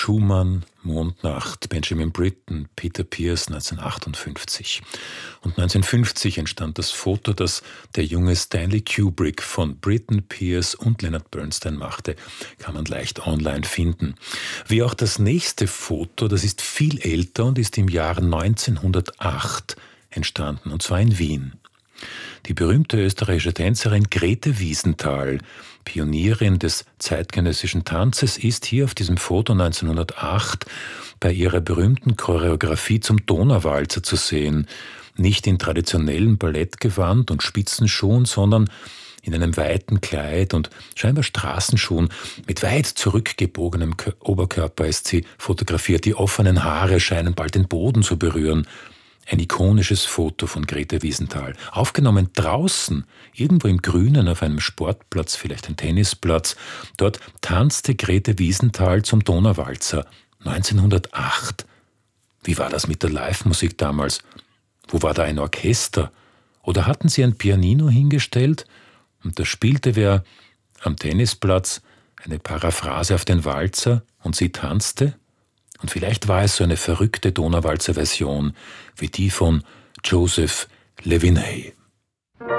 Schumann, Mondnacht, Benjamin Britten, Peter Pears 1958. Und 1950 entstand das Foto, das der junge Stanley Kubrick von Britten, Pears und Leonard Bernstein machte. Kann man leicht online finden. Wie auch das nächste Foto, das ist viel älter und ist im Jahr 1908 entstanden, und zwar in Wien. Die berühmte österreichische Tänzerin Grete Wiesenthal, Pionierin des zeitgenössischen Tanzes, ist hier auf diesem Foto 1908 bei ihrer berühmten Choreografie zum Donauwalzer zu sehen. Nicht in traditionellem Ballettgewand und Spitzenschuhen, sondern in einem weiten Kleid und scheinbar Straßenschuhen. Mit weit zurückgebogenem Oberkörper ist sie fotografiert. Die offenen Haare scheinen bald den Boden zu berühren. Ein ikonisches Foto von Grete Wiesenthal. Aufgenommen draußen, irgendwo im Grünen auf einem Sportplatz, vielleicht ein Tennisplatz. Dort tanzte Grete Wiesenthal zum Donauwalzer 1908. Wie war das mit der Live-Musik damals? Wo war da ein Orchester? Oder hatten sie ein Pianino hingestellt? Und da spielte wer am Tennisplatz eine Paraphrase auf den Walzer und sie tanzte? Und vielleicht war es so eine verrückte Donauwalzer-Version wie die von Joseph Levinay.